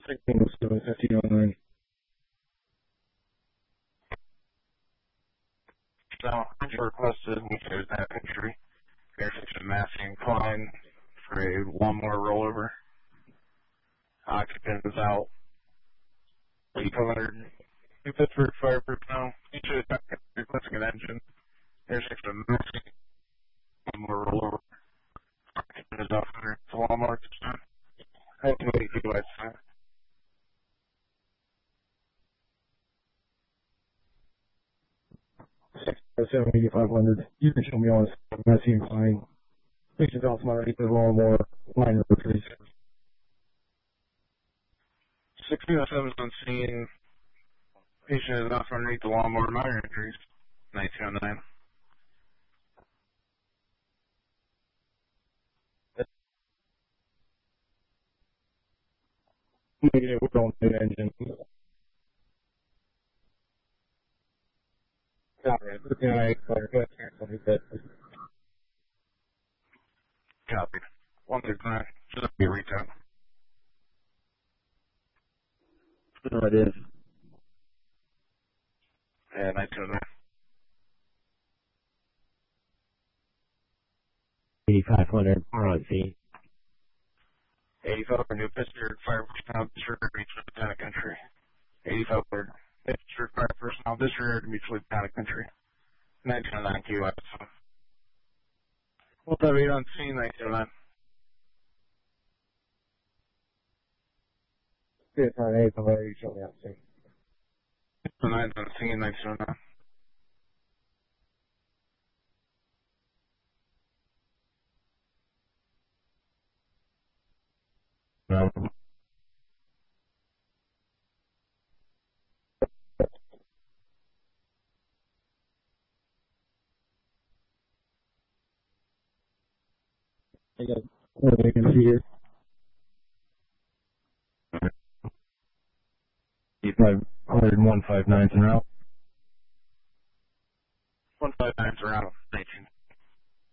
1607, 1509. So, your request is meteors that entry. Intersection Massey and Klein for a lawnmower rollover. Occupant is out. 800. New Pittsburgh Fire Personnel. Each of the requesting an engine. Intersection Massey. Lawnmower rollover. Occupant is out for the lawnmower this time. Ultimately, utilize that. 8500. You can show me on Massey and Klein. Patient's also underneath the lawnmower. Line number 36. 1607 is on scene. Patient is off underneath the lawnmower. Minor injuries. 1909. Negative, we're going to the engine. Copy. Copy. 169. Just be a return. No, it is. And 1909. 8500, we're on scene. 85 for New Pittsburgh Fire Personnel District Mutual Town and Country. 85 for Pittsburgh Fire Personnel District Mutual Town and Country. 1909 QS. We'll have 8 on scene, 1909. Yes, on 8, I'm already showing up. 9 on scene, 1909. No. I got one vacancy here. 8500 and 159's en route. 159's around 19.